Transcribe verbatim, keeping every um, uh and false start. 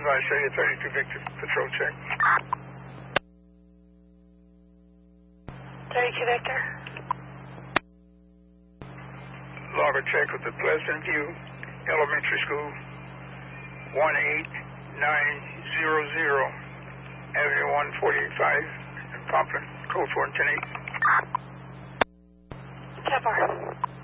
Advise area thirty-two Victor, patrol check. thirty-two Victor. Logger check with the Pleasant View Elementary School, one eight nine zero zero, Avenue one forty-eight five, in Pompton, code four ten eight. ten four.